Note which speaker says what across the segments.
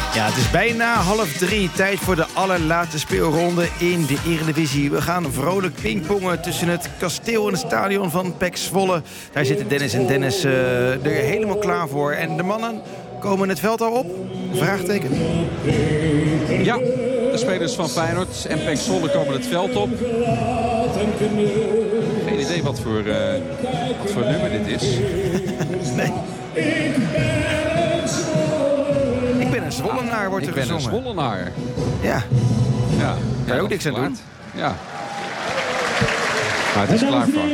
Speaker 1: Ja, het is bijna 2:30. Tijd voor de allerlaatste speelronde in de Eredivisie. We gaan vrolijk pingpongen tussen het kasteel en het stadion van PEC Zwolle. Daar zitten Dennis en Dennis er helemaal klaar voor. En de mannen komen het veld al op? Vraagteken.
Speaker 2: Ja, de spelers van Feyenoord en PEC Zwolle komen het veld op. Geen idee wat voor nummer dit is.
Speaker 1: Nee. Ik ben een Zwollenaar, wordt er gezongen.
Speaker 2: Ik ben een Zwollenaar.
Speaker 1: Ja.
Speaker 2: Ja.
Speaker 1: Kan je ook niks aan doen.
Speaker 2: Ja. Maar het is klaar voor.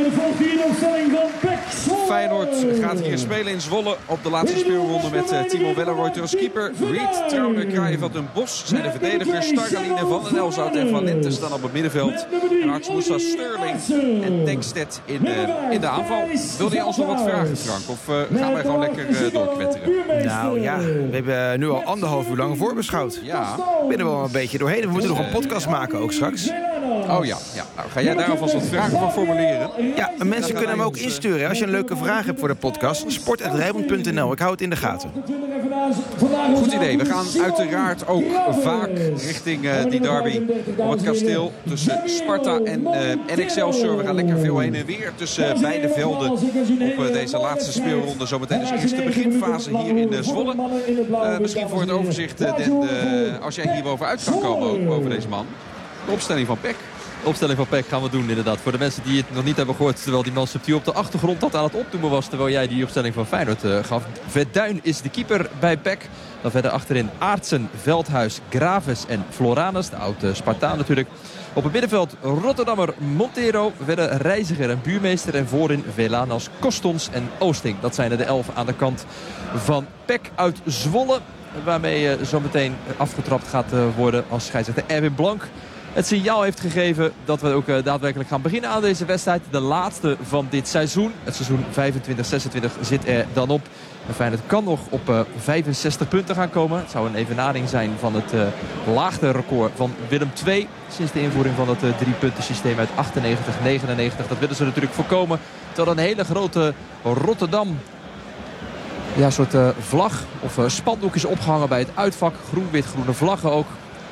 Speaker 2: Feyenoord gaat hier spelen in Zwolle op de laatste speelronde met Timo Welleroyter als keeper. Reed, Trauner, Kraaienveld en Bos zijn de verdedigers. Stargaline, Van den Elzout en Van Lente staan op het middenveld. En Artsmoesa, Sterling en Tankstedt in de aanval. Wilde je ons nog wat vragen, Frank? Of gaan wij gewoon lekker doorkwetteren?
Speaker 1: Nou ja, we hebben nu al 1,5 uur lang voorbeschouwd.
Speaker 2: Ja.
Speaker 1: Ik ben er wel een beetje doorheen. We moeten nog een podcast maken ook straks.
Speaker 2: Oh ja. Nou, ga jij daar alvast wat vragen van formuleren?
Speaker 1: Ja, mensen kunnen hem ook insturen. Als je een leuke vraag hebt voor de podcast, sport@rijnmond.nl. Ik hou het in de gaten.
Speaker 2: Goed idee. We gaan uiteraard ook vaak richting die derby op het kasteel tussen Sparta en Excelsior. We gaan lekker veel heen en weer tussen beide velden op deze laatste speelronde. Zometeen de eerste beginfase hier in Zwolle. Misschien voor het overzicht, als jij hier bovenuit kan komen, ook boven deze man. De opstelling van PEC.
Speaker 3: De opstelling van PEC gaan we doen inderdaad. Voor de mensen die het nog niet hebben gehoord, terwijl die man subtiel op de achtergrond dat aan het opnoemen was, terwijl jij die opstelling van Feyenoord gaf. Verduin is de keeper bij PEC. Dan verder achterin Aartsen, Veldhuis, Graves en Floranus. De oude Spartaan natuurlijk. Op het middenveld Rotterdammer Montero. Verder Reiziger en Buurmeester. En voorin Velanas, Kostons en Oosting. Dat zijn er de 11 aan de kant van PEC uit Zwolle. Waarmee zometeen afgetrapt gaat worden als scheidsrechter Erwin Blank het signaal heeft gegeven dat we ook daadwerkelijk gaan beginnen aan deze wedstrijd. De laatste van dit seizoen. Het seizoen 25-26 zit er dan op. En Feyenoord kan nog op 65 punten gaan komen. Het zou een evenaring zijn van het laagste record van Willem II. Sinds de invoering van het 3-puntensysteem uit 98-99. Dat willen ze natuurlijk voorkomen. Terwijl een hele grote Rotterdam, ja, een soort vlag of spandoek is opgehangen bij het uitvak. Groen-wit-groene vlaggen ook.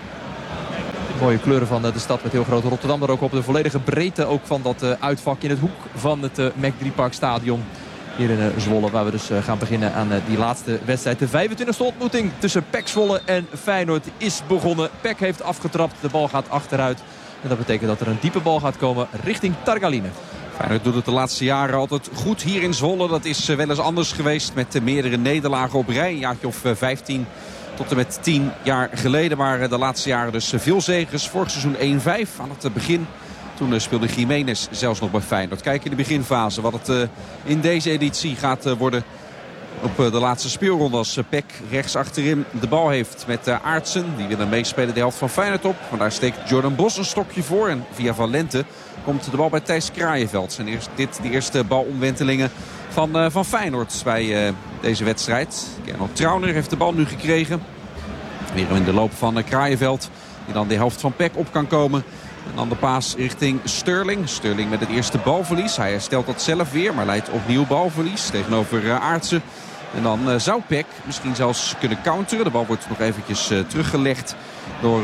Speaker 3: Mooie kleuren van de stad met heel groot Rotterdam er ook op. De volledige breedte ook van dat uitvak in het hoek van het Mac3Park stadion. Hier in Zwolle, waar we dus gaan beginnen aan die laatste wedstrijd. De 25e ontmoeting tussen PEC Zwolle en Feyenoord is begonnen. PEC heeft afgetrapt, de bal gaat achteruit. En dat betekent dat er een diepe bal gaat komen richting Targaline.
Speaker 2: Feyenoord doet het de laatste jaren altijd goed hier in Zwolle. Dat is wel eens anders geweest met meerdere nederlagen op rij. Een jaartje of 15 tot en met 10 jaar geleden. Maar de laatste jaren dus veel zegens. Vorig seizoen 1-5 aan het begin. Toen speelde Jiménez zelfs nog bij Feyenoord. Kijk in de beginfase wat het in deze editie gaat worden. Op de laatste speelronde als PEC rechts achterin de bal heeft met Aartsen. Die willen meespelen de helft van Feyenoord op. Maar daar steekt Jordan Bos een stokje voor. En via Van Lente komt de bal bij Thijs Kraaienveld. Zijn dit de eerste balomwentelingen van Feyenoord bij deze wedstrijd. Gernot Trauner heeft de bal nu gekregen. Weer in de loop van Kraaienveld. Die dan de helft van PEC op kan komen. En dan de paas richting Sterling. Sterling met het eerste balverlies. Hij herstelt dat zelf weer, maar leidt opnieuw balverlies tegenover Aartsen. En dan zou PEC misschien zelfs kunnen counteren. De bal wordt nog eventjes teruggelegd door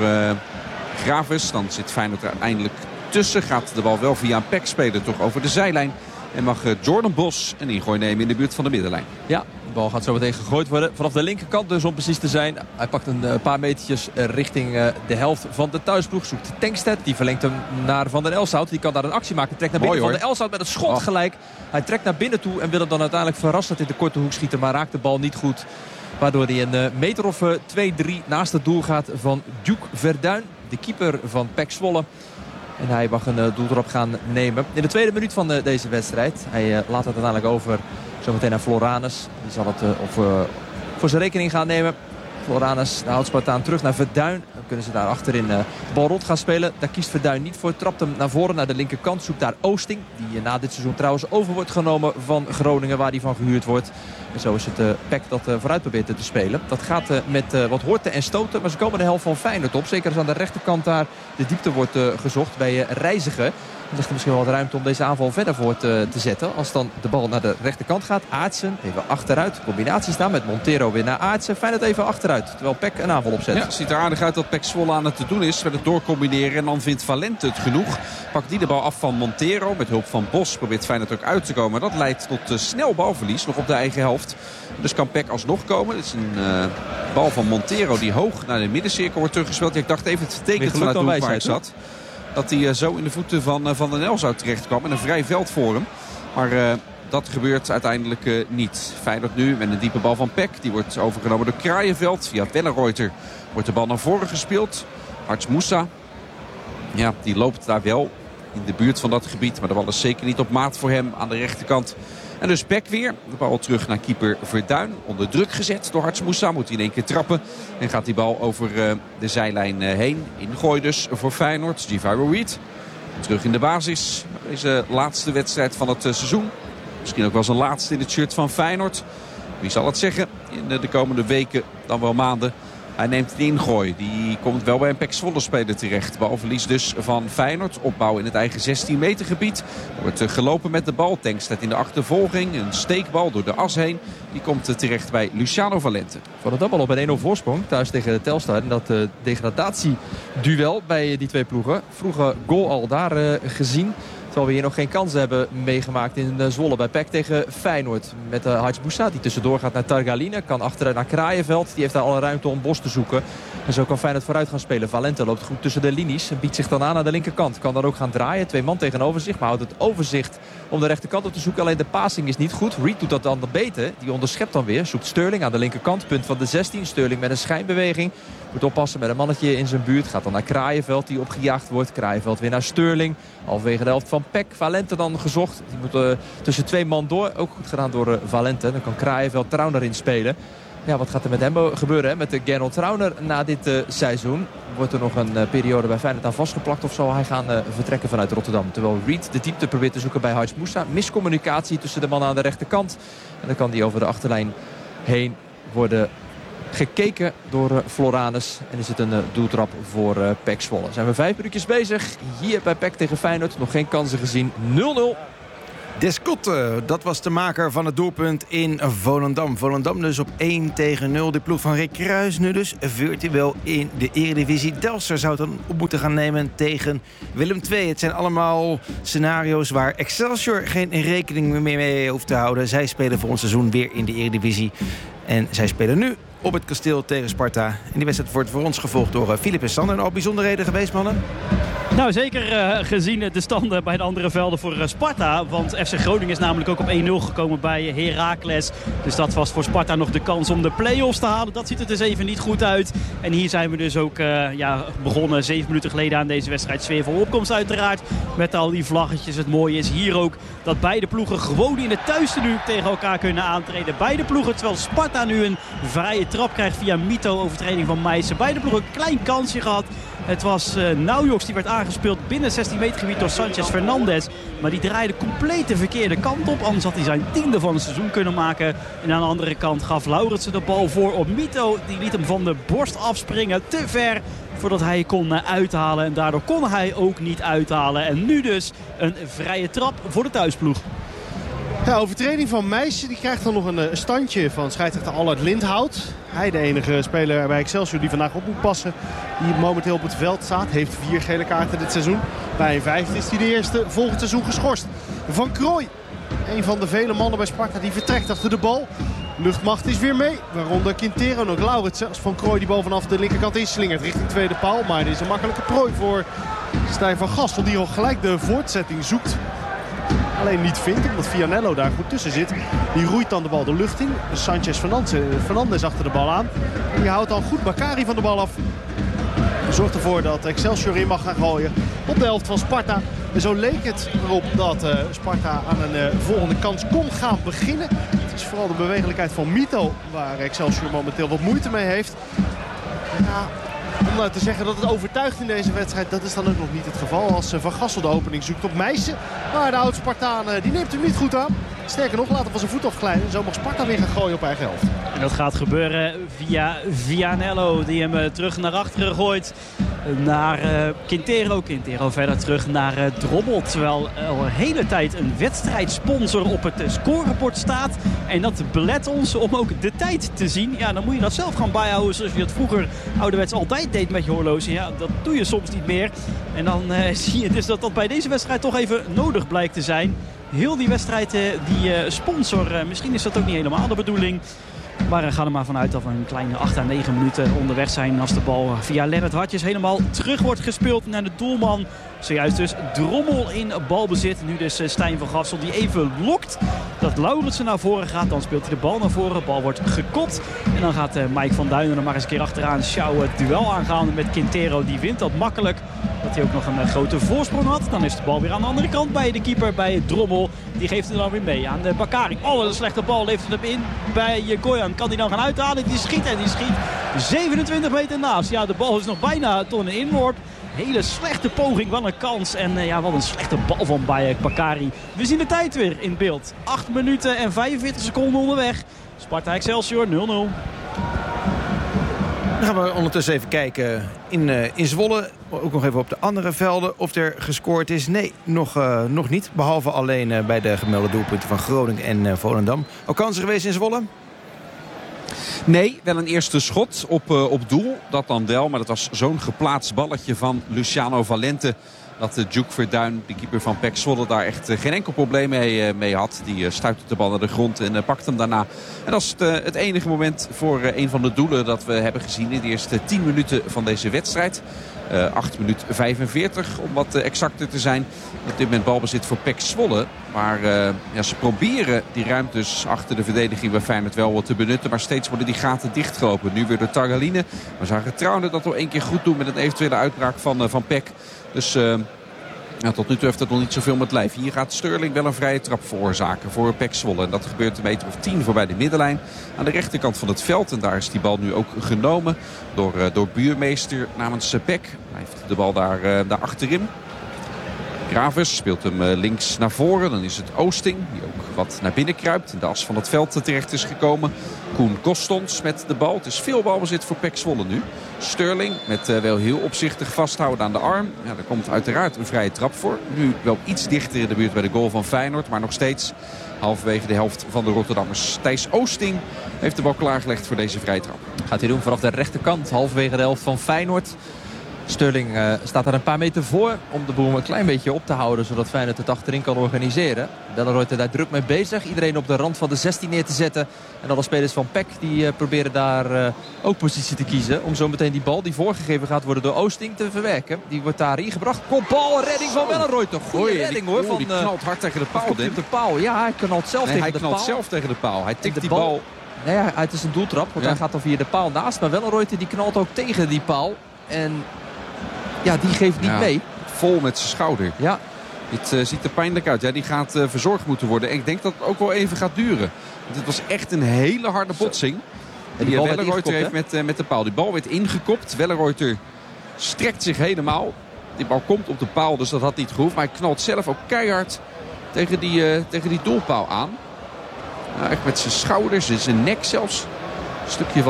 Speaker 2: Graves. Dan zit Feyenoord er uiteindelijk tussen. Gaat de bal wel via een PEC-speler toch over de zijlijn. En mag Jordan Bos een ingooi nemen in de buurt van de middenlijn.
Speaker 3: Ja, de bal gaat zo meteen gegooid worden. Vanaf de linkerkant dus om precies te zijn. Hij pakt een paar metertjes richting de helft van de thuisploeg. Zoekt Tankstedt. Die verlengt hem naar Van den Elzout. Die kan daar een actie maken. Trekt naar binnen. Van den Elzout met het schot gelijk. Hij trekt naar binnen toe en wil hem dan uiteindelijk verrassend in de korte hoek schieten. Maar raakt de bal niet goed. Waardoor hij een meter of 2-3 naast het doel gaat van Duke Verduin. De keeper van PEC Zwolle. En hij mag een doeltrap gaan nemen. In de tweede minuut van deze wedstrijd. Hij laat het uiteindelijk over zometeen naar Floranus. Die zal het voor zijn rekening gaan nemen. Floranus, de oud-Spartaan, terug naar Verduin. Dan kunnen ze daar achterin de bal rond gaan spelen. Daar kiest Verduin niet voor. Trapt hem naar voren, naar de linkerkant. Zoekt daar Oosting. Die na dit seizoen trouwens over wordt genomen van Groningen. Waar die van gehuurd wordt. En zo is het PEC dat vooruit probeert te spelen. Dat gaat met wat horten en stoten. Maar ze komen de helft van Feyenoord op. Zeker als aan de rechterkant daar de diepte wordt gezocht bij Reiziger. Dan ligt er misschien wel wat ruimte om deze aanval verder voor te zetten. Als dan de bal naar de rechterkant gaat. Aartsen even achteruit. Combinatie staan met Montero weer naar Aartsen. Feyenoord even achteruit. uit. Terwijl PEC een aanval opzet.
Speaker 2: Ja, het ziet er aardig uit dat PEC Zwolle aan het te doen is. Met het doorcombineren. En dan vindt Valente het genoeg. Pakt die de bal af van Montero. Met hulp van Bos probeert Feyenoord ook uit te komen. Dat leidt tot snel balverlies. Nog op de eigen helft. Dus kan PEC alsnog komen. Het is een bal van Montero die hoog naar de middencirkel wordt teruggespeeld. Ik dacht even het vertekend vanuit de hoek waar ik zat. Dat hij zo in de voeten van den Elzo terechtkwam. En een vrij veld voor hem. Maar dat gebeurt uiteindelijk niet. Feyenoord nu met een diepe bal van PEC. Die wordt overgenomen door Kraaienveld. Via Wellenreuter wordt de bal naar voren gespeeld. Harts Moussa. Ja, die loopt daar wel in de buurt van dat gebied. Maar de bal is zeker niet op maat voor hem aan de rechterkant. En dus PEC weer. De bal terug naar keeper Verduin. Onder druk gezet door Harts Moussa. Moet hij in één keer trappen. En gaat die bal over de zijlijn heen. Ingooi dus voor Feyenoord. Givairo Reed. Terug in de basis. Deze laatste wedstrijd van het seizoen. Misschien ook wel zijn laatste in het shirt van Feyenoord. Wie zal het zeggen in de komende weken, dan wel maanden. Hij neemt de ingooi. Die komt wel bij een PEC Zwolle speler terecht. Balverlies dus van Feyenoord. Opbouw in het eigen 16 meter gebied. Er wordt gelopen met de bal. Tankstedt in de achtervolging. Een steekbal door de as heen. Die komt terecht bij Luciano Valente.
Speaker 3: Van de dabbel op een 1-0 voorsprong. Thuis tegen de Telstar. En dat degradatieduel bij die twee ploegen. Vroege goal al daar gezien. Terwijl we hier nog geen kansen hebben meegemaakt in Zwolle bij PEC tegen Feyenoord. Met Harts Moussa die tussendoor gaat naar Targaline. Kan achteruit naar Kraaienveld. Die heeft daar alle ruimte om Bos te zoeken. En zo kan Feyenoord vooruit gaan spelen. Valente loopt goed tussen de linies. En biedt zich dan aan de linkerkant. Kan daar ook gaan draaien. 2 man tegenover zich. Maar houdt het overzicht om de rechterkant op te zoeken. Alleen de passing is niet goed. Reed doet dat dan beter. Die onderschept dan weer. Zoekt Sterling aan de linkerkant. Punt van de 16. Sterling met een schijnbeweging. Moet oppassen met een mannetje in zijn buurt. Gaat dan naar Kraaienveld die opgejaagd wordt. Kraaienveld weer naar Sterling. Halverwege de helft van PEC. Valente dan gezocht. Die moet tussen 2 man door. Ook goed gedaan door Valente. Dan kan Kraaienveld Trauner inspelen. Ja, wat gaat er met hem gebeuren? Hè? Met Gernot Trauner na dit seizoen. Wordt er nog een periode bij Feyenoord aan vastgeplakt of zal hij gaan vertrekken vanuit Rotterdam? Terwijl Reed de diepte probeert te zoeken bij Harts Moussa. Miscommunicatie tussen de mannen aan de rechterkant. En dan kan die over de achterlijn heen worden gekeken door Floranus. En is het een doeltrap voor PEC Zwolle. Zijn we 5 minuutjes bezig. Hier bij PEC tegen Feyenoord. Nog geen kansen gezien. 0-0.
Speaker 1: Descotte, dat was de maker van het doelpunt in Volendam. Volendam dus op 1-0. De ploeg van Rick Kruijs nu dus virtueel in de Eredivisie. Telstar zou het dan op moeten gaan nemen tegen Willem II. Het zijn allemaal scenario's waar Excelsior geen rekening meer mee hoeft te houden. Zij spelen voor ons seizoen weer in de Eredivisie. En zij spelen nu op het Kasteel tegen Sparta. En die wedstrijd wordt voor ons gevolgd door Filip en Sander. Al bijzonderheden geweest, mannen?
Speaker 4: Nou, zeker gezien de standen bij de andere velden voor Sparta. Want FC Groningen is namelijk ook op 1-0 gekomen bij Heracles. Dus dat was voor Sparta nog de kans om de play-offs te halen. Dat ziet er dus even niet goed uit. En hier zijn we dus ook begonnen 7 minuten geleden aan deze wedstrijd. Sfeervolle opkomst uiteraard. Met al die vlaggetjes. Het mooie is hier ook dat beide ploegen gewoon in het thuistenu tegen elkaar kunnen aantreden. Beide ploegen, terwijl Sparta nu een vrije trap krijgt via Mito, overtreding van Meijsen. Beide ploegen een klein kansje gehad. Het was Naujoks die werd aangespeeld binnen 16 meter gebied door Sanchez Fernandez. Maar die draaide compleet de verkeerde kant op. Anders had hij zijn 10e van het seizoen kunnen maken. En aan de andere kant gaf Lauritsen de bal voor op Mito. Die liet hem van de borst afspringen. Te ver voordat hij kon uithalen. En daardoor kon hij ook niet uithalen. En nu dus een vrije trap voor de thuisploeg.
Speaker 5: Ja, overtreding van Meijsen. Die krijgt dan nog een standje van scheidsrechter Allard Lindhout. Hij, de enige speler bij Excelsior die vandaag op moet passen. Die momenteel op het veld staat. Heeft 4 gele kaarten dit seizoen. Bij een 5e is hij de eerste volgend seizoen geschorst. Van Krooij. Een van de vele mannen bij Sparta die vertrekt achter de bal. Luchtmacht is weer mee. Waaronder Quintero en ook Lauritsen. Als Van Krooij die bal vanaf de linkerkant inslingert richting tweede paal. Maar dit is een makkelijke prooi voor Stijn van Gastel. Die al gelijk de voortzetting zoekt. Alleen niet vindt, omdat Vianello daar goed tussen zit. Die roeit dan de bal de lucht in. Sanchez Fernandez achter de bal aan. En die houdt dan goed Bakary van de bal af. Zorgt ervoor dat Excelsior in mag gaan gooien op de helft van Sparta. En zo leek het erop dat Sparta aan een volgende kans kon gaan beginnen. Het is vooral de bewegelijkheid van Mito waar Excelsior momenteel wat moeite mee heeft. Ja, om nou te zeggen dat het overtuigt in deze wedstrijd, dat is dan ook nog niet het geval. Als Van Gassel de opening zoekt op Meijsen. Maar de oud-Spartaan die neemt hem niet goed aan. Sterker nog, laat hem van zijn voet afglijden. En zo mag Sparta weer gaan gooien op eigen helft.
Speaker 4: En dat gaat gebeuren via Vianello. Die hem terug naar achteren gooit. Naar Quintero. Quintero verder terug naar Drommel. Terwijl al een hele tijd een wedstrijdsponsor op het scorebord staat. En dat belet ons om ook de tijd te zien. Ja, dan moet je dat zelf gaan bijhouden zoals je dat vroeger ouderwets altijd deed met je horloge. Ja, dat doe je soms niet meer. En dan zie je dus dat bij deze wedstrijd toch even nodig blijkt te zijn. Heel die wedstrijd, die sponsor, misschien is dat ook niet helemaal de bedoeling. Maar ga er maar vanuit dat we een kleine 8 à 9 minuten onderweg zijn als de bal via Lennart Hartjes helemaal terug wordt gespeeld naar de doelman. Zojuist dus Drommel in balbezit. Nu dus Stijn van Gassel die even lokt dat Laurensen naar voren gaat. Dan speelt hij de bal naar voren. De bal wordt gekopt. En dan gaat Mike van Duinen er maar eens een keer achteraan sjouwen. Het duel aangaan met Quintero. Die wint dat makkelijk. Dat hij ook nog een grote voorsprong had. Dan is de bal weer aan de andere kant bij de keeper, bij Drommel. Die geeft hem dan weer mee aan de Bakari. Oh, een slechte bal levert hem in bij Goyan. Kan hij dan gaan uithalen? Die schiet en die schiet 27 meter naast. Ja, de bal is nog bijna tot een inworp. Hele slechte poging, wel een kans. En ja, wat een slechte bal van Bakari. We zien de tijd weer in beeld. 8 minuten en 45 seconden onderweg. Sparta Excelsior 0-0.
Speaker 1: Dan gaan we ondertussen even kijken in Zwolle. Ook nog even op de andere velden of er gescoord is. Nee, nog niet. Behalve alleen bij de gemelde doelpunten van Groningen en Volendam. Ook kansen geweest in Zwolle?
Speaker 2: Nee, wel een eerste schot op doel. Dat dan wel, maar dat was zo'n geplaatst balletje van Luciano Valente. Dat Duke Verduin, de keeper van PEC Zwolle, daar echt geen enkel probleem mee had. Die stuitte de bal naar de grond en pakt hem daarna. En dat is het enige moment voor een van de doelen dat we hebben gezien in de eerste 10 minuten van deze wedstrijd. 8 minuten 45 om wat exacter te zijn. Op dit moment balbezit voor PEC Zwolle. Maar ja, ze proberen die ruimtes achter de verdediging bij Feyenoord wel wat te benutten. Maar steeds worden die gaten dichtgelopen. Nu weer door Targaline. We zagen Trouwner dat nog 1 keer goed doen met een eventuele uitbraak van PEC. Dus ja, tot nu toe heeft het nog niet zoveel met lijf. Hier gaat Sterling wel een vrije trap veroorzaken voor PEC Zwolle. En dat gebeurt een meter of 10 voorbij de middenlijn. Aan de rechterkant van het veld. En daar is die bal nu ook genomen door Buurmeester namens PEC. Hij heeft de bal daar achterin. Gravers speelt hem links naar voren. Dan is het Oosting die ook wat naar binnen kruipt. In de as van het veld terecht is gekomen. Koen Kostons met de bal. Het is veel balbezit voor PEC Zwolle nu. Sterling met wel heel opzichtig vasthouden aan de arm. Ja, daar komt uiteraard een vrije trap voor. Nu wel iets dichter in de buurt bij de goal van Feyenoord. Maar nog steeds halverwege de helft van de Rotterdammers. Thijs Oosting heeft de bal klaargelegd voor deze vrije trap.
Speaker 3: Gaat hij doen vanaf de rechterkant. Halverwege de helft van Feyenoord. Sterling staat daar een paar meter voor om de boel een klein beetje op te houden. Zodat Feyenoord het achterin kan organiseren. Wellenreuter daar druk mee bezig. Iedereen op de rand van de 16 neer te zetten. En alle spelers van PEC die proberen daar ook positie te kiezen. Om zo meteen die bal die voorgegeven gaat worden door Oosting te verwerken. Die wordt daar ingebracht. Kopbal, redding van Wellenreuter. Goeie redding hoor.
Speaker 2: Die knalt hard tegen de paal.
Speaker 3: De paal. Ja, hij knalt zelf tegen de paal.
Speaker 2: Hij knalt zelf tegen de paal. Hij tikt die bal.
Speaker 3: Nee, het is een doeltrap. Want hij gaat dan via de paal naast. Maar Wellenreuter die knalt ook tegen die paal. En ja, die geeft niet mee.
Speaker 2: Vol met zijn schouder.
Speaker 3: Ja.
Speaker 2: Dit ziet er pijnlijk uit. Ja, die gaat verzorgd moeten worden. En ik denk dat het ook wel even gaat duren. Want het was echt een hele harde botsing. En die Wellenreuter heeft met de paal. Die bal werd ingekopt. Wellenreuter strekt zich helemaal. Die bal komt op de paal, dus dat had niet gehoefd. Maar hij knalt zelf ook keihard tegen die doelpaal aan. Nou, echt met zijn schouders en zijn nek zelfs. Een stukje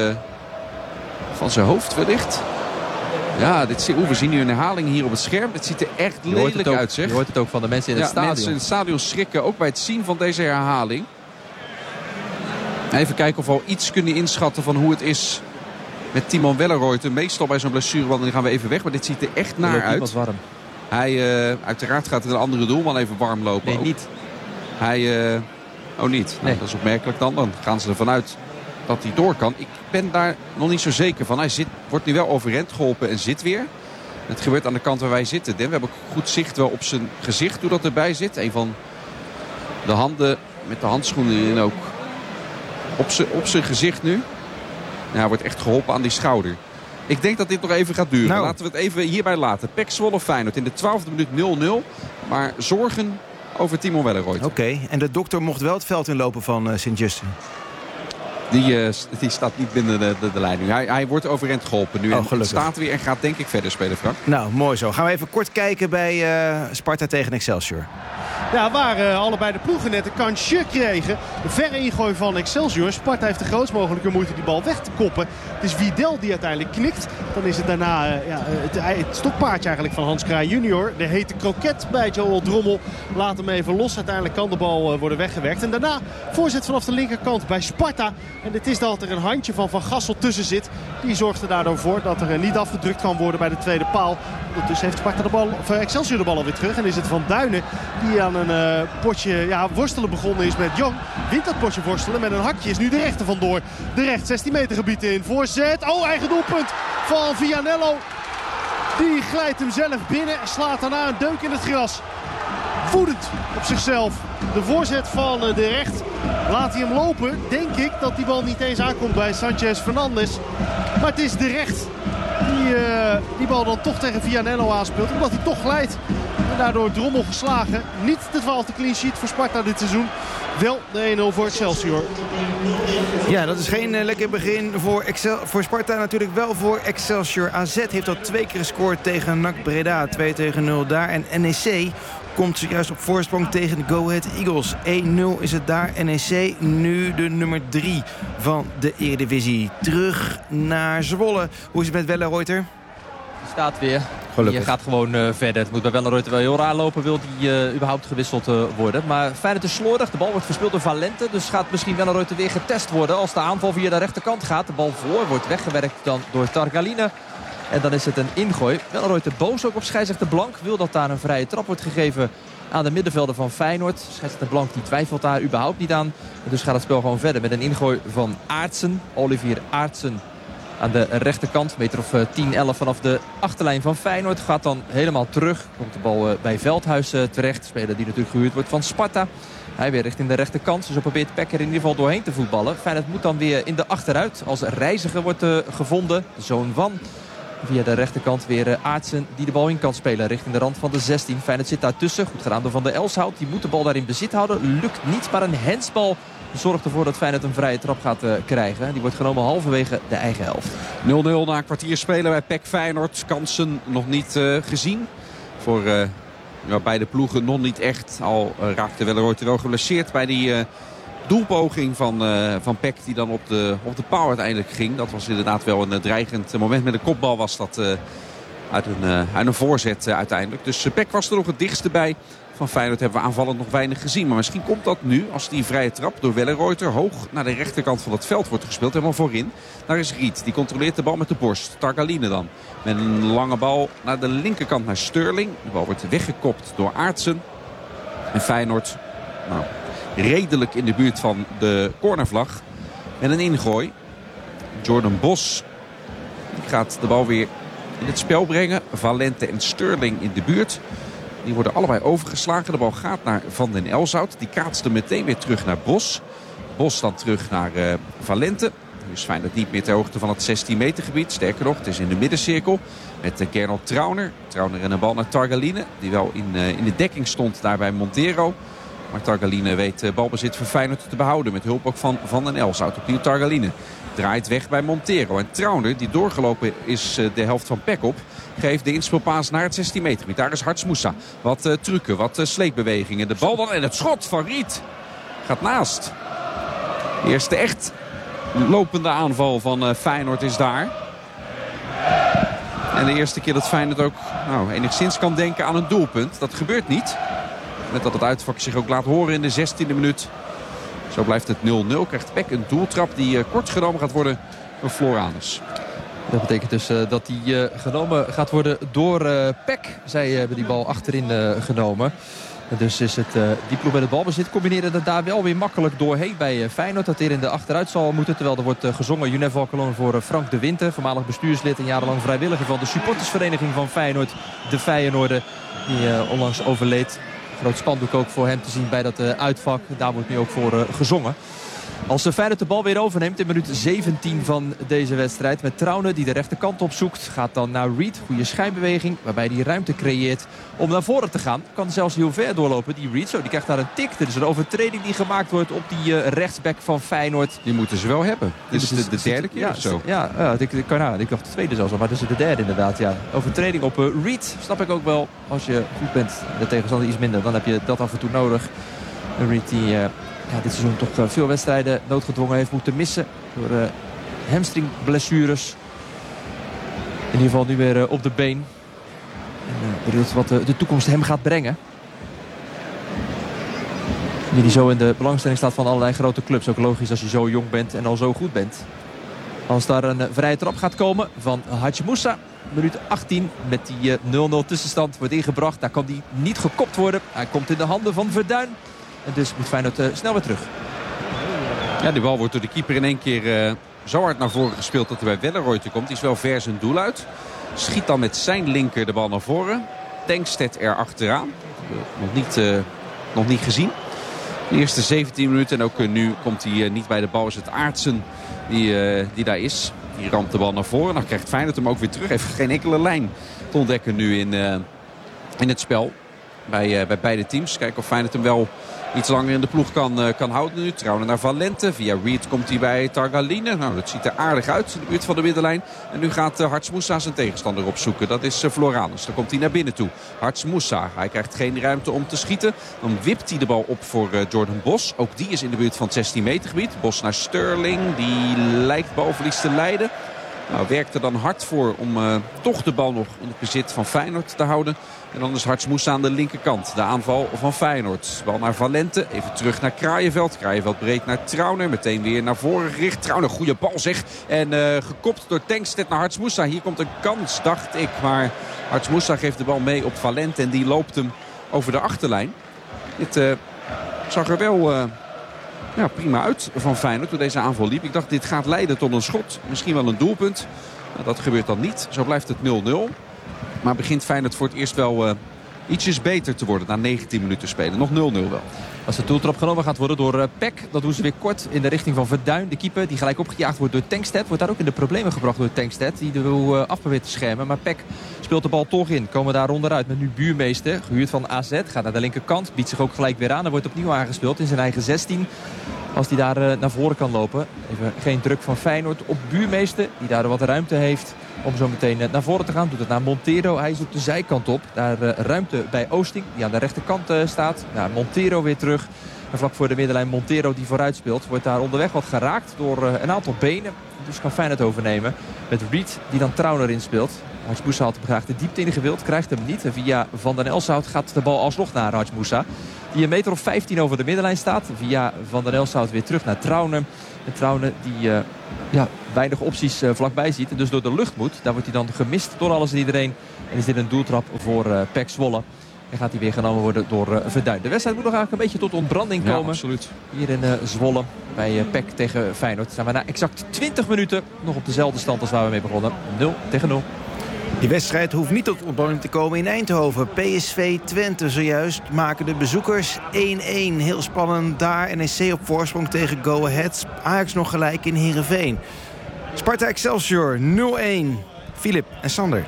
Speaker 2: van zijn hoofd wellicht. Ja, we zien nu een herhaling hier op het scherm. Het ziet er echt lelijk uit, zeg.
Speaker 3: Je hoort het ook van de mensen in het stadion.
Speaker 2: Mensen in het stadion schrikken ook bij het zien van deze herhaling. Even kijken of we al iets kunnen inschatten van hoe het is met Timon Wellenreuter. Meestal bij zo'n blessurewandeling gaan we even weg. Maar dit ziet er echt naar uit.
Speaker 3: Was warm.
Speaker 2: Uiteraard gaat er een andere doelman even warm lopen.
Speaker 3: Nee,
Speaker 2: ook.
Speaker 3: niet.
Speaker 2: Niet. Nou, dat is opmerkelijk dan. Dan gaan ze ervan uit dat hij door kan. Ik ben daar nog niet zo zeker van. Hij wordt nu wel overeind geholpen en zit weer. Het gebeurt aan de kant waar wij zitten. We hebben goed zicht wel op zijn gezicht hoe dat erbij zit. Een van de handen met de handschoenen in ook op zijn gezicht nu. Ja, hij wordt echt geholpen aan die schouder. Ik denk dat dit nog even gaat duren.
Speaker 1: Nou.
Speaker 2: Laten we het even hierbij laten. PEC Zwolle Feyenoord in de 12e minuut 0-0. Maar zorgen over Timon Wellenreuter.
Speaker 1: Oké, en de dokter mocht wel het veld inlopen van Sint-Justin.
Speaker 2: Die staat niet binnen de leiding. Hij wordt overeind geholpen nu. En staat weer en gaat denk ik verder spelen, Frank.
Speaker 1: Nou, mooi zo. Gaan we even kort kijken bij Sparta tegen Excelsior.
Speaker 5: Ja, waar allebei de ploegen net een kansje kregen. Een verre ingooi van Excelsior. Sparta heeft de grootst mogelijke moeite die bal weg te koppen. Het is Wiedel die uiteindelijk knikt. Dan is het daarna het stokpaardje eigenlijk van Hans Kraaij junior. De hete kroket bij Joel Drommel. Laat hem even los. Uiteindelijk kan de bal worden weggewerkt. En daarna voorzet vanaf de linkerkant bij Sparta. En het is dat er een handje van Gassel tussen zit. Die zorgt er daardoor voor dat er niet afgedrukt kan worden bij de tweede paal. Ondertussen heeft Sparta de bal, of Excelsior de bal alweer terug. En is het Van Duinen die aan een potje worstelen begonnen is met Jong. Wint dat potje worstelen met een hakje. Is nu de rechter vandoor. De recht 16 meter gebied in. Voorzet. Oh, eigen doelpunt van Vianello. Die glijdt hem zelf binnen. Slaat daarna een deuk in het gras. Woedend op zichzelf. De voorzet van de recht. Laat hij hem lopen. Denk ik dat die bal niet eens aankomt bij Sanchez Fernandes. Maar het is de recht die bal dan toch tegen Vianello aanspeelt. Omdat hij toch glijdt. En daardoor Drommel geslagen. Niet de 12e clean sheet voor Sparta dit seizoen. Wel de 1-0 voor Excelsior.
Speaker 1: Ja, dat is geen lekker begin voor Sparta. Natuurlijk wel voor Excelsior. AZ heeft al 2 keer gescoord tegen NAC Breda. 2-0 daar. En NEC komt zojuist op voorsprong tegen de Go Ahead Eagles. 1-0 is het daar. NEC nu de nummer 3 van de Eredivisie. Terug naar Zwolle. Hoe is het met Wellenreuter?
Speaker 3: Staat weer.
Speaker 1: Gelukkig.
Speaker 3: Je gaat gewoon verder. Het moet bij Wellenreuter wel heel raar lopen. Wil die überhaupt gewisseld worden. Maar Feyenoord is slordig. De bal wordt verspeeld door Valente. Dus gaat misschien Wellenreuter weer getest worden. Als de aanval via de rechterkant gaat. De bal voor wordt weggewerkt dan door Targaline. En dan is het een ingooi. Wellenreuter boos ook op scheidsrechter Blank. Wil dat daar een vrije trap wordt gegeven aan de middenvelder van Feyenoord. Scheidsrechter Blank die twijfelt daar überhaupt niet aan. En dus gaat het spel gewoon verder met een ingooi van Aartsen. Olivier Aartsen. Aan de rechterkant, meter of 10, 11 vanaf de achterlijn van Feyenoord. Gaat dan helemaal terug. Komt de bal bij Veldhuis terecht. Speler die natuurlijk gehuurd wordt van Sparta. Hij weer richting de rechterkant. Zo probeert Peck er in ieder geval doorheen te voetballen. Feyenoord moet dan weer in de achteruit. Als Reiziger wordt gevonden. De zoon van. Via de rechterkant weer Aartsen die de bal in kan spelen. Richting de rand van de 16. Feyenoord zit daartussen. Goed gedaan door Van der Elshout. Die moet de bal daar in bezit houden. Lukt niet, maar een handsbal zorgt ervoor dat Feyenoord een vrije trap gaat krijgen. Die wordt genomen halverwege de eigen helft.
Speaker 2: 0-0 na een kwartier spelen bij PEC Feyenoord. Kansen nog niet gezien. Voor beide ploegen nog niet echt. Al raakte Wellenreuter wel geblesseerd bij die doelpoging van PEC die dan op de paal uiteindelijk ging. Dat was inderdaad wel een dreigend moment. Met een kopbal was dat uit een voorzet uiteindelijk. Dus PEC was er nog het dichtste bij. Van Feyenoord hebben we aanvallend nog weinig gezien. Maar misschien komt dat nu als die vrije trap door Wellenreuter hoog naar de rechterkant van het veld wordt gespeeld. Helemaal voorin. Daar is Riet. Die controleert de bal met de borst. Targaline dan. Met een lange bal naar de linkerkant naar Sterling. De bal wordt weggekopt door Aartsen. En Feyenoord redelijk in de buurt van de cornervlag. Met een ingooi. Jordan Bos gaat de bal weer in het spel brengen. Valente en Sterling in de buurt. Die worden allebei overgeslagen. De bal gaat naar Van den Elshout. Die kaatst hem meteen weer terug naar Bos. Bos dan terug naar Valente. Nu is Feyenoord niet meer ter hoogte van het 16 meter gebied. Sterker nog, het is in de middencirkel. Met Gernot Trauner. Trauner en een bal naar Targaline. Die wel in de dekking stond daar bij Montero. Maar Targaline weet balbezit voor Feyenoord te behouden. Met hulp ook van Van den Elshout. Opnieuw Targaline. Draait weg bij Montero. En Trauner, die doorgelopen is de helft van PEC op, geeft de inspeelpaas naar het 16 meter gebied. Daar is Harts Moussa. Wat trucken, wat sleepbewegingen. De bal dan en het schot van Riet gaat naast. De eerste echt lopende aanval van Feyenoord is daar. En de eerste keer dat Feyenoord ook enigszins kan denken aan een doelpunt. Dat gebeurt niet. Met dat het uitvak zich ook laat horen in de 16e minuut. Zo blijft het 0-0. Krijgt PEC een doeltrap die kort genomen gaat worden door Floranus.
Speaker 3: Dat betekent dus dat die genomen gaat worden door PEC. Zij hebben die bal achterin genomen. Dus is het die ploeg bij het balbezit. Combineren er daar wel weer makkelijk doorheen bij Feyenoord. Dat hier in de achteruit zal moeten. Terwijl er wordt gezongen Younes Valkelon voor Frank de Winter. Voormalig bestuurslid en jarenlang vrijwilliger van de supportersvereniging van Feyenoord. De Feyenoorder. Die onlangs overleed. Groot spandoek ook voor hem te zien bij dat uitvak. Daar wordt nu ook voor gezongen. Als Feyenoord de bal weer overneemt in minuut 17 van deze wedstrijd. Met Trauner die de rechterkant opzoekt. Gaat dan naar Reed. Goede schijnbeweging. Waarbij hij ruimte creëert om naar voren te gaan. Kan zelfs heel ver doorlopen. Die Reed. Zo, die krijgt daar een tik. Er is een overtreding die gemaakt wordt op die rechtsback van Feyenoord.
Speaker 2: Die moeten ze wel hebben. Dit is de derde keer of zo.
Speaker 3: Ik dacht de tweede zelfs al. Maar dit is de derde inderdaad. Ja. Overtreding op Reed. Snap ik ook wel. Als je goed bent. De tegenstander iets minder. Dan heb je dat af en toe nodig. Reed die... dit seizoen toch veel wedstrijden noodgedwongen heeft moeten missen. Door hamstringblessures. In ieder geval nu weer op de been. En benieuwd wat de toekomst hem gaat brengen. Die zo in de belangstelling staat van allerlei grote clubs. Ook logisch als je zo jong bent en al zo goed bent. Als daar een vrije trap gaat komen van Hadji Moussa. Minuut 18 met die 0-0 tussenstand wordt ingebracht. Daar kan die niet gekopt worden. Hij komt in de handen van Verduin. En dus moet Feyenoord snel weer terug.
Speaker 2: Ja, die bal wordt door de keeper in één keer zo hard naar voren gespeeld dat hij bij Welleroyte komt. Die is wel ver zijn doel uit. Schiet dan met zijn linker de bal naar voren. Tankstedt er achteraan. Nog niet gezien. De eerste 17 minuten. En ook nu komt hij niet bij de bal. Is het Aartsen die daar is. Die ramt de bal naar voren. Dan krijgt Feyenoord hem ook weer terug. Heeft geen enkele lijn te ontdekken nu in het spel. Bij beide teams. Kijken of Feyenoord hem wel iets langer in de ploeg kan houden nu. Trouwens naar Valente. Via Reed komt hij bij Targaline. Nou, dat ziet er aardig uit in de buurt van de middenlijn. En nu gaat Hadji Moussa zijn tegenstander opzoeken. Dat is Floranus. Dan komt hij naar binnen toe. Hadji Moussa. Hij krijgt geen ruimte om te schieten. Dan wipt hij de bal op voor Jordan Bos. Ook die is in de buurt van het 16 meter gebied. Bos naar Sterling. Die lijkt balverlies te leiden. Nou, werkt er dan hard voor om toch de bal nog in het bezit van Feyenoord te houden. En dan is Hadji Moussa aan de linkerkant. De aanval van Feyenoord. Bal naar Valente. Even terug naar Kraaienveld. Kraaienveld breed naar Trauner. Meteen weer naar voren gericht. Trauner, goede bal zeg. En gekopt door Tankstedt naar Hadji Moussa. Hier komt een kans, dacht ik. Maar Hadji Moussa geeft de bal mee op Valente. En die loopt hem over de achterlijn. Dit zag er wel... prima uit van Feyenoord toen deze aanval liep. Ik dacht dit gaat leiden tot een schot. Misschien wel een doelpunt. Nou, dat gebeurt dan niet. Zo blijft het 0-0. Maar begint Feyenoord voor het eerst wel ietsjes beter te worden na 19 minuten spelen. Nog 0-0 wel.
Speaker 3: Als de doeltrap genomen gaat worden door Peck. Dat doen ze weer kort in de richting van Verduin. De keeper die gelijk opgejaagd wordt door Tankstedt. Wordt daar ook in de problemen gebracht door Tankstedt. Die de wil af probeert te schermen. Maar Peck speelt de bal toch in. Komen daar onderuit met nu Buurmeester. Gehuurd van AZ. Gaat naar de linkerkant. Biedt zich ook gelijk weer aan. En wordt opnieuw aangespeeld in zijn eigen 16. Als hij daar naar voren kan lopen. Even geen druk van Feyenoord op Buurmeester. Die daar wat ruimte heeft om zo meteen naar voren te gaan. Doet het naar Montero. Hij is op de zijkant op. Daar ruimte bij Oosting. Die aan de rechterkant staat. Nou, Montero weer terug. En vlak voor de middenlijn Montero die vooruit speelt. Wordt daar onderweg wat geraakt door een aantal benen. Dus kan Feyenoord overnemen. Met Reed die dan Trauner inspeelt. Hadji Moussa had hem graag de diepte ingewild. Krijgt hem niet. En via Van den Elshout gaat de bal alsnog naar Hadji Moussa. Die een meter of 15 over de middenlijn staat. Via Van den Elshout weer terug naar Trauner. En Trauner die weinig opties vlakbij ziet. En dus door de lucht moet. Daar wordt hij dan gemist door alles en iedereen. En is dit een doeltrap voor PEC Zwolle. En gaat hij weer genomen worden door Verduin. De wedstrijd moet nog eigenlijk een beetje tot ontbranding komen.
Speaker 2: Ja, absoluut.
Speaker 3: Hier in Zwolle bij PEC tegen Feyenoord. Zijn we na exact 20 minuten nog op dezelfde stand als waar we mee begonnen. 0-0.
Speaker 1: Die wedstrijd hoeft niet tot ontbranding te komen in Eindhoven. PSV Twente zojuist maken de bezoekers 1-1. Heel spannend daar. NEC op voorsprong tegen Go Ahead. Ajax nog gelijk in Heerenveen. Sparta Excelsior 0-1. Filip en Sander.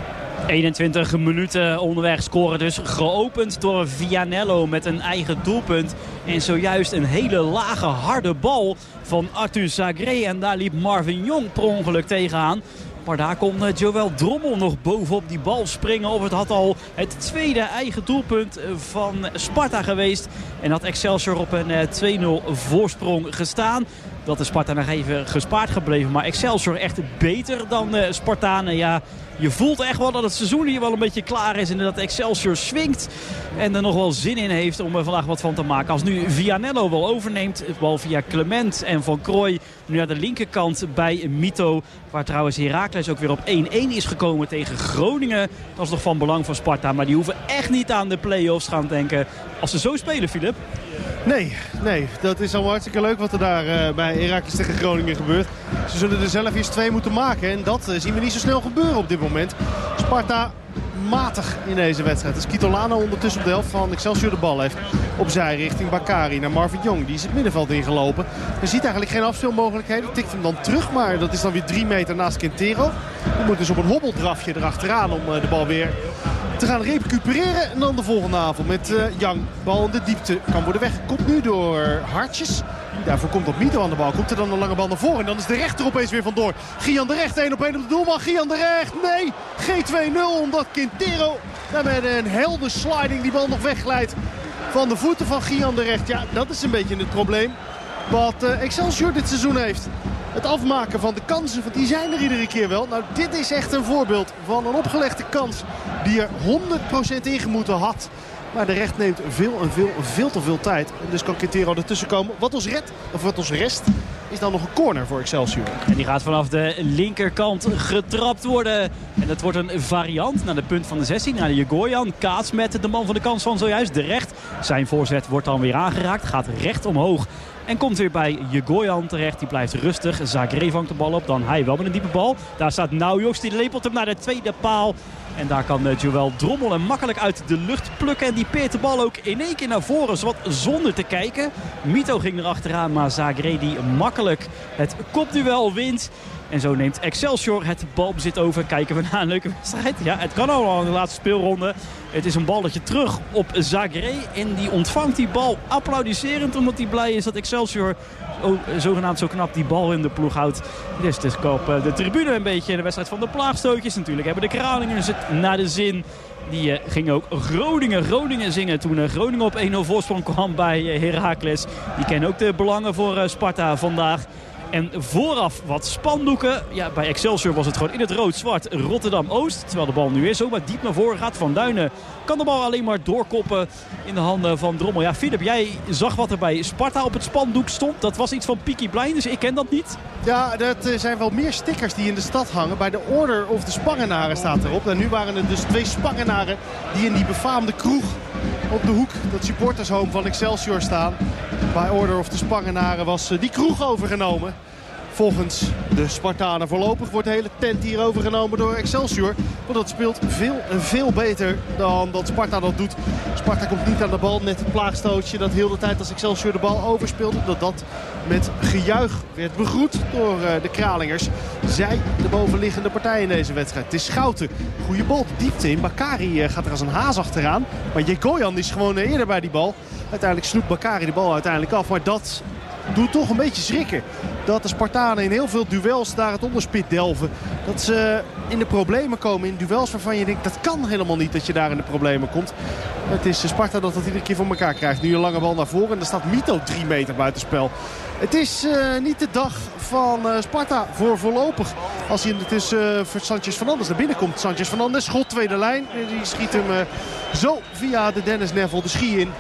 Speaker 4: 21 minuten onderweg, scoren dus geopend door Vianello met een eigen doelpunt. En zojuist een hele lage harde bal van Arthur Zagré. En daar liep Marvin Jong per ongeluk tegenaan. Maar daar kon Joël Drommel nog bovenop die bal springen. Of het had al het tweede eigen doelpunt van Sparta geweest. En had Excelsior op een 2-0 voorsprong gestaan. Dat is Sparta nog even gespaard gebleven. Maar Excelsior echt beter dan Spartanen. Ja, je voelt echt wel dat het seizoen hier wel een beetje klaar is. En dat Excelsior swingt. En er nog wel zin in heeft om er vandaag wat van te maken. Als nu Vianello wel overneemt. Het bal via Clement en Van Krooij. Nu naar de linkerkant bij Mito. Waar trouwens Heracles ook weer op 1-1 is gekomen tegen Groningen. Dat is nog van belang voor Sparta. Maar die hoeven echt niet aan de play-offs gaan denken. Als ze zo spelen, Filip.
Speaker 5: Nee, dat is allemaal hartstikke leuk wat er daar bij Heracles tegen Groningen gebeurt. Ze zullen er zelf eerst 2 moeten maken. En dat zien we niet zo snel gebeuren op dit moment. Sparta matig in deze wedstrijd. Als Kitolano ondertussen op de helft van Excelsior de bal heeft. Opzij richting Bakary naar Marvin Jong. Die is het middenveld ingelopen. Je ziet eigenlijk geen afspeelmogelijkheden. Tikt hem dan terug, maar dat is dan weer 3 meter naast Quintero. Die moet dus op een hobbeldrafje erachteraan om de bal weer te gaan recupereren. En dan de volgende avond met Young. Bal in de diepte kan worden weggekopt nu door Hartjes. Daarvoor komt op Mito aan de bal. Komt er dan een lange bal naar voren. En dan is de rechter opeens weer vandoor. Gian de Recht 1-op-1 op de doelman. Gian de Recht. Nee. G2-0 omdat Quintero daar met een helder sliding die bal nog wegglijdt van de voeten van Gian de Recht. Ja, dat is een beetje het probleem wat Excelsior dit seizoen heeft. Het afmaken van de kansen, want die zijn er iedere keer wel. Nou, dit is echt een voorbeeld van een opgelegde kans die er 100% ingemoeten had. Maar de Recht neemt veel te veel tijd. En dus kan Quintero ertussen komen. Wat ons rest is dan nog een corner voor Excelsior.
Speaker 4: En die gaat vanaf de linkerkant getrapt worden. En dat wordt een variant naar de punt van de 16. Naar de Jegoyan. Kaats met de man van de kans van zojuist. De Recht. Zijn voorzet wordt dan weer aangeraakt. Gaat recht omhoog. En komt weer bij Jegoyan terecht. Die blijft rustig. Zagré vangt de bal op. Dan hij wel met een diepe bal. Daar staat Naujoks. Die lepelt hem naar de tweede paal. En daar kan Joël Drommel hem makkelijk uit de lucht plukken. En die peert de bal ook in één keer naar voren. Zowat zonder te kijken. Mito ging erachteraan. Maar Zagré die makkelijk het kopduel wint. En zo neemt Excelsior het balbezit over. Kijken we naar een leuke wedstrijd. Ja, het kan al in de laatste speelronde. Het is een balletje terug op Zagré. En die ontvangt die bal applaudisserend. Omdat hij blij is dat Excelsior zogenaamd zo knap die bal in de ploeg houdt. Dus het is op de tribune een beetje in de wedstrijd van de plaagstootjes. Natuurlijk hebben de Kralingers het naar de zin. Die ging ook Groningen zingen toen Groningen op 1-0 voorsprong kwam bij Heracles. Die kennen ook de belangen voor Sparta vandaag. En vooraf wat spandoeken. Ja, bij Excelsior was het gewoon in het rood-zwart Rotterdam-Oost. Terwijl de bal nu weer zomaar diep naar voren gaat. Van Duinen kan de bal alleen maar doorkoppen in de handen van Drommel. Ja, Philip, jij zag wat er bij Sparta op het spandoek stond. Dat was iets van Peaky Blinders. Ik ken dat niet.
Speaker 5: Ja, dat zijn wel meer stickers die in de stad hangen. Bij de Order of de Spangenaren staat erop. En nu waren er dus 2 Spangenaren die in die befaamde kroeg op de hoek, dat supportershome van Excelsior staan. Bij Order of de Spangenaren was die kroeg overgenomen. Volgens de Spartanen voorlopig wordt de hele tent hier overgenomen door Excelsior. Want dat speelt veel beter dan dat Sparta dat doet. Sparta komt niet aan de bal. Net het plaagstootje dat heel de tijd als Excelsior de bal overspeelde. Dat met gejuich werd begroet door de Kralingers. Zij de bovenliggende partij in deze wedstrijd. Het is Schouten. Goede bal, diepte in. Bakary gaat er als een haas achteraan. Maar Jegoyan is gewoon eerder bij die bal. Uiteindelijk snoept Bakary de bal uiteindelijk af. Maar dat doet toch een beetje schrikken. Dat de Spartanen in heel veel duels daar het onderspit delven. Dat ze in de problemen komen in duels waarvan je denkt dat kan helemaal niet dat je daar in de problemen komt. Het is Sparta dat iedere keer voor elkaar krijgt. Nu een lange bal naar voren en daar staat Mito 3 meter buitenspel. Het is niet de dag van Sparta voor voorlopig. Als hij intussen voor Sanchez Fernandes naar binnen komt. Sanchez Fernandes, schot tweede lijn. Die schiet hem zo via de Dennis Neville de schie in.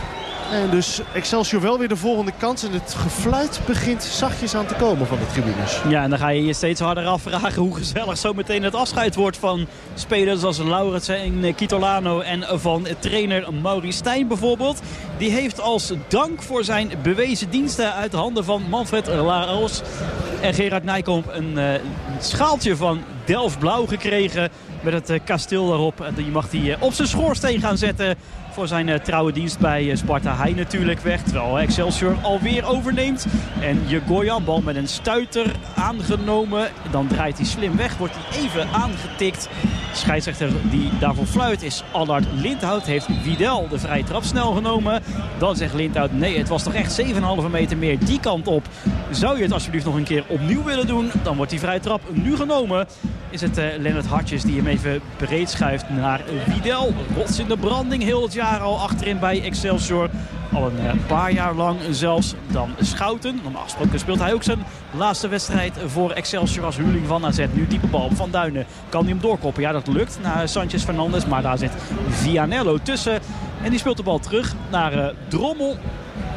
Speaker 5: En dus Excelsior wel weer de volgende kans. En het gefluit begint zachtjes aan te komen van de tribunes.
Speaker 4: Ja, en dan ga je je steeds harder afvragen hoe gezellig zo meteen het afscheid wordt van spelers als Lauritsen en Kitolano. En van trainer Maurice Stijn bijvoorbeeld. Die heeft als dank voor zijn bewezen diensten uit de handen van Manfred Laros en Gerard Nijkamp een schaaltje van Delft Blauw gekregen. Met het kasteel daarop. Die mag hij op zijn schoorsteen gaan zetten voor zijn trouwe dienst bij Sparta. Hij natuurlijk weg, terwijl Excelsior alweer overneemt. En Jegoyan, bal met een stuiter aangenomen. Dan draait hij slim weg, wordt hij even aangetikt. De scheidsrechter die daarvoor fluit is Allard Lindhout. Heeft Widel de vrije trap snel genomen. Dan zegt Lindhout, nee, het was toch echt 7,5 meter meer die kant op. Zou je het alsjeblieft nog een keer opnieuw willen doen? Dan wordt die vrije trap nu genomen. Is het Lennart Hartjes die hem even breed schuift naar Widel. Rots in de branding heel het jaar al achterin bij Excelsior. Al een paar jaar lang zelfs. Dan Schouten. Normaal gesproken speelt hij ook zijn laatste wedstrijd voor Excelsior als huurling van AZ. Nu diepe bal Van Duinen. Kan hij hem doorkoppen? Ja, dat lukt naar Sanchez Fernandes. Maar daar zit Vianello tussen. En die speelt de bal terug naar Drommel.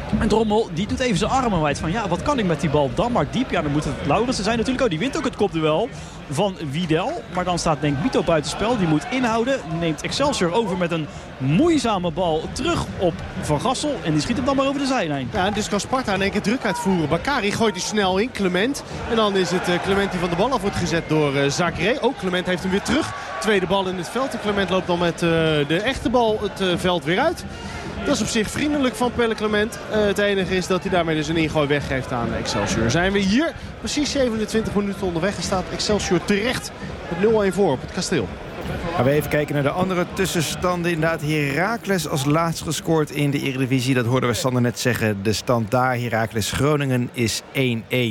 Speaker 4: En Drommel die doet even zijn armen wijd van ja, wat kan ik met die bal dan maar diep? Ja, dan moet het Laurensen zijn natuurlijk. Oh, die wint ook het kopduel van Wiedel. Maar dan staat denk Mito buitenspel. Die moet inhouden. Neemt Excelsior over met een moeizame bal terug op Van Gassel. En die schiet hem dan maar over de zijlijn.
Speaker 5: Ja, en dus kan Sparta in één keer druk uitvoeren. Bakary gooit hij snel in. Clement. En dan is het Clement die van de bal af wordt gezet door Zakiré. Ook Clement heeft hem weer terug. Tweede bal in het veld. En Clement loopt dan met de echte bal het veld weer uit. Dat is op zich vriendelijk van Pelle Clement. Het enige is dat hij daarmee dus een ingooi weggeeft aan Excelsior. Zijn we hier precies 27 minuten onderweg en staat Excelsior terecht met 0-1 voor op het Kasteel.
Speaker 1: Gaan we even kijken naar de andere tussenstanden. Inderdaad, Heracles als laatst gescoord in de Eredivisie. Dat hoorden we Sander net zeggen. De stand daar, Heracles Groningen, is 1-1.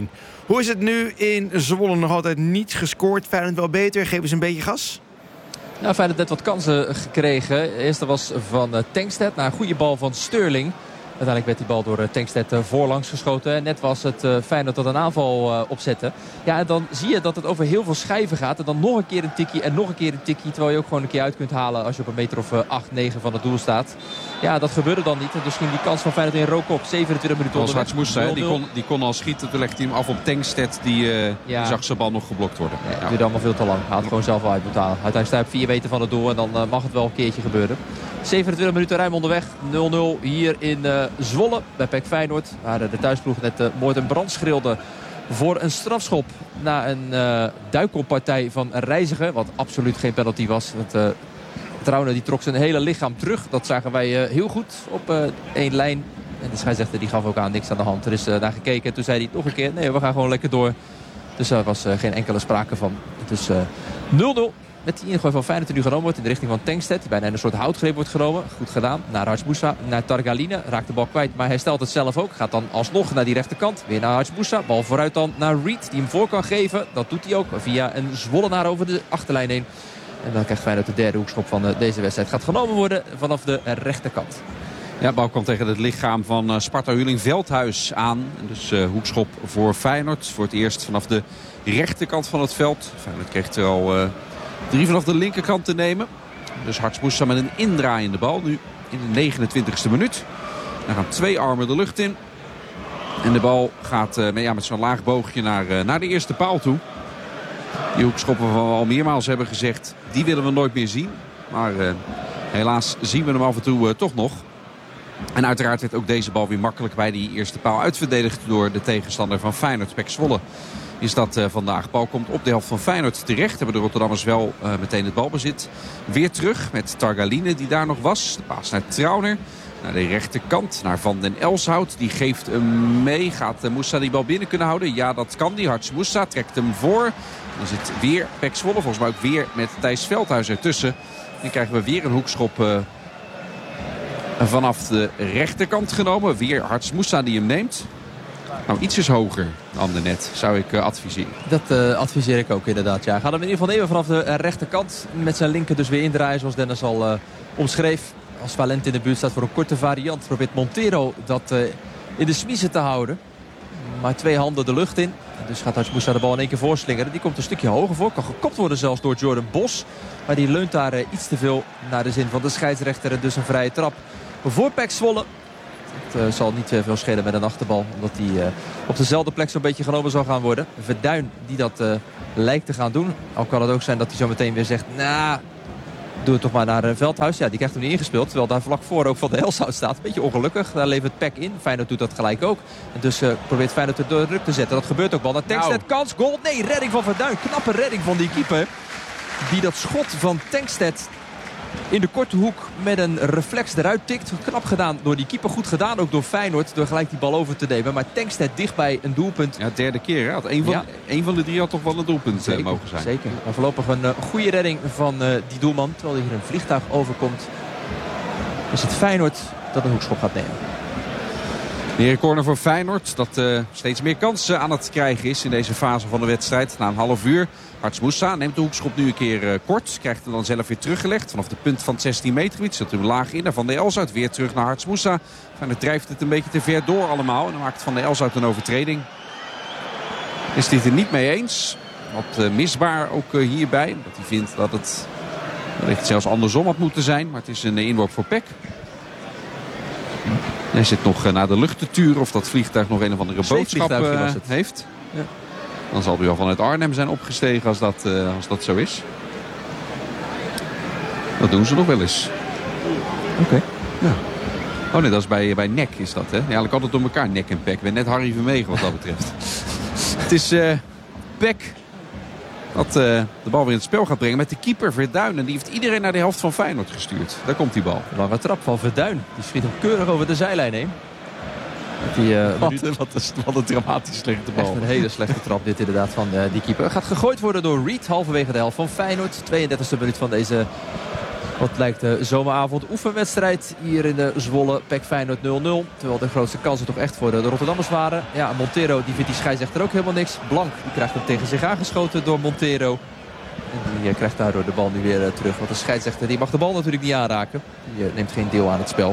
Speaker 1: Hoe is het nu in Zwolle? Nog altijd niet gescoord. Feyenoord wel beter. Geven ze een beetje gas?
Speaker 3: Nou, Feyenoord net wat kansen gekregen. De eerste was van Tankstedt naar een goede bal van Sterling. Uiteindelijk werd die bal door Tankstedt voorlangs geschoten. Net was het Feyenoord dat een aanval opzette. Ja, en dan zie je dat het over heel veel schijven gaat. En dan nog een keer een tikkie en nog een keer een tikkie. Terwijl je ook gewoon een keer uit kunt halen als je op een meter of 8, 9 van het doel staat. Ja, dat gebeurde dan niet. En dus ging die kans van Feyenoord in rook op. 27 minuten onderweg.
Speaker 2: Hartsmoes, die kon al schieten. Toen legde hij hem af op Tankstedt. Die zag zijn bal nog geblokt worden.
Speaker 3: Ja, het duurde allemaal veel te lang. Hij had gewoon zelf wel uit moeten halen. Uiteindelijk sta je op 4 meter van het doel. En dan mag het wel een keertje gebeuren. 27 minuten ruim onderweg. 0-0 hier in Zwolle bij PEC Feyenoord. Waar de thuisploeg net moord en brand schreeuwde voor een strafschop na een duikelpartij van Reiziger. Wat absoluut geen penalty was. Want Trauner die trok zijn hele lichaam terug. Dat zagen wij heel goed op één lijn. En de scheidsrechter die gaf ook aan niks aan de hand. Er is naar gekeken. Toen zei hij nog een keer, nee, we gaan gewoon lekker door. Dus daar was geen enkele sprake van. Dus 0-0. Met die ingooi van Feyenoord die nu genomen wordt in de richting van Tankstedt. Die bijna in een soort houtgreep wordt genomen. Goed gedaan. Naar Hartsmoussa, naar Targaline. Raakt de bal kwijt, maar hij stelt het zelf ook. Gaat dan alsnog naar die rechterkant. Weer naar Hartsmoussa. Bal vooruit dan naar Reed. Die hem voor kan geven. Dat doet hij ook via een Zwollenaar over de achterlijn heen. En dan krijgt Feyenoord de derde hoekschop van deze wedstrijd. Gaat genomen worden vanaf de rechterkant.
Speaker 2: Ja, de bal kwam tegen het lichaam van Sparta Huling Veldhuis aan. Dus hoekschop voor Feyenoord. Voor het eerst vanaf de rechterkant van het veld. Feyenoord kreeg er al 3 vanaf de linkerkant te nemen. Dus Hartsmoussa met een indraaiende bal. Nu in de 29e minuut. Dan gaan 2 armen de lucht in. En de bal gaat met zo'n laag boogje naar de eerste paal toe. Die hoekschoppen waarvan we al meermaals hebben gezegd, die willen we nooit meer zien. Maar helaas zien we hem af en toe toch nog. En uiteraard werd ook deze bal weer makkelijk bij die eerste paal uitverdedigd door de tegenstander van Feyenoord, PEC Zwolle. Is dat vandaag. De bal komt op de helft van Feyenoord terecht. Hebben de Rotterdammers wel meteen het balbezit. Weer terug met Targaline die daar nog was. De paas naar Trauner. Naar de rechterkant. Naar Van den Elshout. Die geeft hem mee. Gaat Moussa die bal binnen kunnen houden? Ja, dat kan die. Hartsmoussa trekt hem voor. Dan zit weer PEC Zwolle. Volgens mij ook weer met Thijs Veldhuis ertussen. Dan krijgen we weer een hoekschop vanaf de rechterkant genomen. Weer Hartsmoussa die hem neemt. Nou, ietsjes hoger dan de net, zou ik adviseren.
Speaker 3: Dat adviseer ik ook inderdaad. Ja. Gaat hem in ieder geval nemen vanaf de rechterkant. Met zijn linker dus weer indraaien, zoals Dennis al omschreef. Als Valent in de buurt staat voor een korte variant, probeert Montero dat in de smiezen te houden. Maar 2 handen de lucht in. Dus gaat Hartsmoussa de bal in één keer voorslingeren. Die komt een stukje hoger voor. Kan gekopt worden zelfs door Jordan Bos. Maar die leunt daar iets te veel naar de zin van de scheidsrechter. En dus een vrije trap voor PEC Zwolle. Het zal niet veel schelen met een achterbal. Omdat die op dezelfde plek zo'n beetje genomen zal gaan worden. Verduin die dat lijkt te gaan doen. Al kan het ook zijn dat hij zo meteen weer zegt, nou, doe het toch maar naar Veldhuis. Ja, die krijgt hem niet ingespeeld. Terwijl daar vlak voor ook Van de Elshout staat. Een beetje ongelukkig. Daar levert PEC in. Feyenoord doet dat gelijk ook. En dus probeert Feyenoord de druk te zetten. Dat gebeurt ook wel. Naar Tankstedt, kans, goal. Nee, redding van Verduin. Knappe redding van die keeper. Die dat schot van Tankstedt in de korte hoek met een reflex eruit tikt. Knap gedaan door die keeper. Goed gedaan ook door Feyenoord. Door gelijk die bal over te nemen. Maar Tankstedt dichtbij een doelpunt.
Speaker 2: Ja, derde keer. Hè? Een van de 3 had toch wel een doelpunt mogen zijn.
Speaker 3: Zeker. Maar voorlopig een goede redding van die doelman. Terwijl hier een vliegtuig overkomt. Is het Feyenoord dat een hoekschop gaat nemen.
Speaker 2: Weer corner voor Feyenoord. Dat steeds meer kansen aan het krijgen is in deze fase van de wedstrijd. Na een half uur. Hartsmoussa neemt de hoekschop nu een keer kort. Krijgt hem dan zelf weer teruggelegd. Vanaf de punt van het 16 meter gebied. Zet hem laag in. Van de Elshout weer terug naar Hartsmoussa. Feyenoord drijft het een beetje te ver door allemaal. En dan maakt Van de Elshout een overtreding. Is hij het er niet mee eens. Wat misbaar ook hierbij. Dat hij vindt dat het wellicht zelfs andersom had moeten zijn. Maar het is een inworp voor PEC. Hij zit nog naar de lucht te turen of dat vliegtuig nog een of andere boodschap heeft.
Speaker 3: Ja.
Speaker 2: Dan zal hij al vanuit Arnhem zijn opgestegen als dat zo is. Dat doen ze nog wel eens.
Speaker 3: Oké.
Speaker 2: Ja. Oh nee, dat is bij NEC is dat, hè? Ja, eigenlijk altijd door elkaar, NEC en PEC. Ik ben net Harry Vermegen wat dat betreft. Het is PEC dat de bal weer in het spel gaat brengen met de keeper Verduin. En die heeft iedereen naar de helft van Feyenoord gestuurd. Daar komt die bal.
Speaker 3: Lange trap van Verduin. Die schiet hem keurig over de zijlijn heen.
Speaker 2: Wat een dramatisch slechte bal.
Speaker 3: Echt een hele slechte trap dit inderdaad van die keeper. Gaat gegooid worden door Reed. Halverwege de helft van Feyenoord. 32e minuut van deze, wat lijkt de zomeravond oefenwedstrijd. Hier in de Zwolle. PEC Feyenoord 0-0. Terwijl de grootste kansen toch echt voor de Rotterdammers waren. Ja, Montero die vindt die scheidsrechter ook helemaal niks. Blank die krijgt hem tegen zich aangeschoten door Montero. En die krijgt daardoor de bal nu weer terug. Want de scheidsrechter die mag de bal natuurlijk niet aanraken. Die neemt geen deel aan het spel.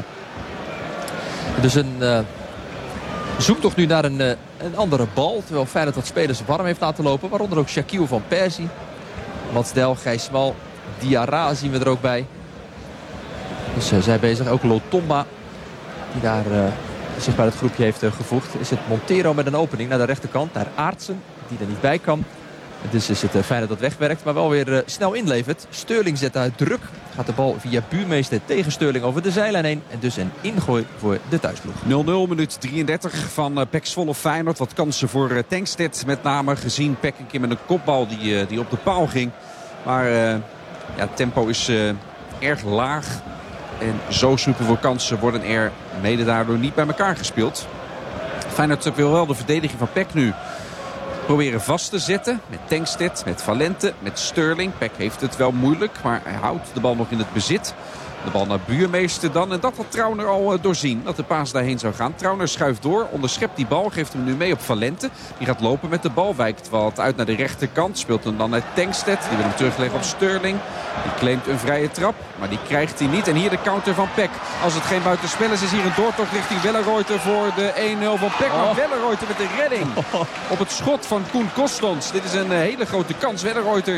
Speaker 3: Dus een zoektocht nu naar een andere bal. Terwijl Feyenoord wat spelers warm heeft laten lopen. Waaronder ook Shaquille van Persie. Mats Del, Gijs Smal. Diarra zien we er ook bij. Dus zij bezig. Ook Lotomba. Die daar zich bij het groepje heeft gevoegd. Is het Montero met een opening naar de rechterkant. Naar Aartsen. Die er niet bij kan. Dus is het Feyenoord dat wegwerkt. Maar wel weer snel inlevert. Sterling zet uit druk. Gaat de bal via Buurmeester tegen Sterling over de zijlijn heen. En dus een ingooi voor de thuisploeg.
Speaker 2: 0-0, minuut 33 van PEC Zwolle Feyenoord. Wat kansen voor Tankstedt met name. Gezien PEC een keer met een kopbal die op de paal ging. Maar het tempo is erg laag. En zo superveel kansen worden er mede daardoor niet bij elkaar gespeeld. Feyenoord wil wel de verdediging van PEC nu proberen vast te zetten. Met Tankstedt, met Valente, met Sterling. PEC heeft het wel moeilijk, maar hij houdt de bal nog in het bezit. De bal naar Buurmeester dan. En dat had Trauner al doorzien, dat de paas daarheen zou gaan. Trauner schuift door, onderschept die bal, geeft hem nu mee op Valente. Die gaat lopen met de bal, wijkt wat uit naar de rechterkant. Speelt hem dan naar Tankstedt. Die wil hem terugleggen op Sterling. Die claimt een vrije trap, maar die krijgt hij niet. En hier de counter van PEC. Als het geen buitenspel is hier een doortocht richting Welleroyter voor de 1-0 van PEC. Maar Welleroyter met de redding op het schot van Koen Kostons. Dit is een hele grote kans. Welleroyter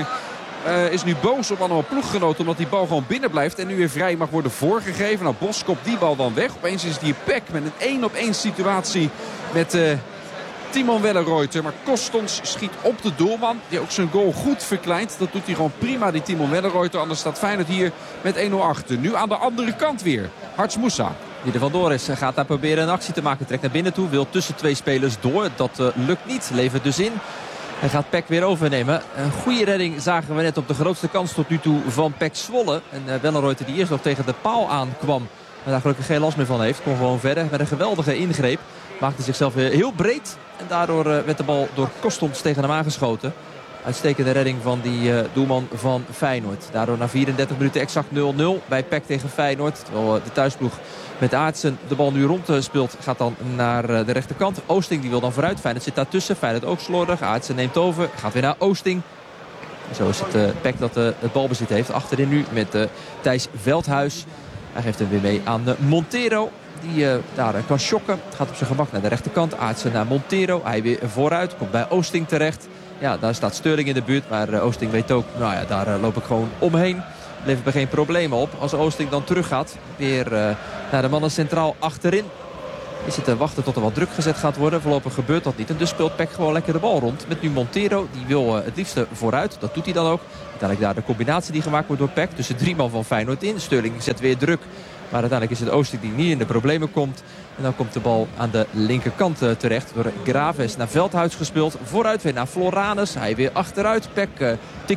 Speaker 2: is nu boos op allemaal ploeggenoten omdat die bal gewoon binnen blijft en nu weer vrij mag worden voorgegeven. Nou, Bos kopt die bal dan weg. Opeens is die PEC met een 1-op-1 situatie met Timon Welleroyter. Maar Kostons schiet op de doelman, die ook zijn goal goed verkleint. Dat doet hij gewoon prima, die Timon Welleroyter. Anders staat Feyenoord hier met 1-0 achter. Nu aan de andere kant weer Harts Moussa.
Speaker 3: Die er vandoor is, gaat daar proberen een actie te maken. Trekt naar binnen toe, wil tussen twee spelers door. Dat lukt niet, levert dus in. En gaat PEC weer overnemen. Een goede redding zagen we net op de grootste kans tot nu toe van PEC Zwolle. En Welleroyter die eerst nog tegen de paal aankwam. Maar daar gelukkig geen last meer van heeft. Kon gewoon verder met een geweldige ingreep. Maakte zichzelf heel breed. En daardoor werd de bal door Kostons tegen hem aangeschoten. Uitstekende redding van die doelman van Feyenoord. Daardoor na 34 minuten exact 0-0 bij PEC tegen Feyenoord. Terwijl de thuisploeg met Aartsen de bal nu rond speelt. Gaat dan naar de rechterkant. Oosting die wil dan vooruit. Feyenoord zit daartussen. Feyenoord ook slordig. Aartsen neemt over. Gaat weer naar Oosting. En zo is het PEC dat het balbezit heeft. Achterin nu met Thijs Veldhuis. Hij geeft hem weer mee aan Montero. Die daar kan shocken. Gaat op zijn gemak naar de rechterkant. Aartsen naar Montero. Hij weer vooruit. Komt bij Oosting terecht. Ja, daar staat Sterling in de buurt. Maar Oosting weet ook, nou ja, daar loop ik gewoon omheen. Levert me geen problemen op. Als Oosting dan terug gaat. Weer naar de mannen centraal achterin. Is het te wachten tot er wat druk gezet gaat worden. Voorlopig gebeurt dat niet. En dus speelt PEC gewoon lekker de bal rond. Met nu Montero. Die wil het liefste vooruit. Dat doet hij dan ook. Uiteindelijk daar de combinatie die gemaakt wordt door PEC. Tussen 3 man van Feyenoord in. Sterling zet weer druk. Maar uiteindelijk is het Oosting die niet in de problemen komt. En dan komt de bal aan de linkerkant terecht. Door Graves naar Veldhuis gespeeld. Vooruit weer naar Floranus. Hij weer achteruit. PEC tikt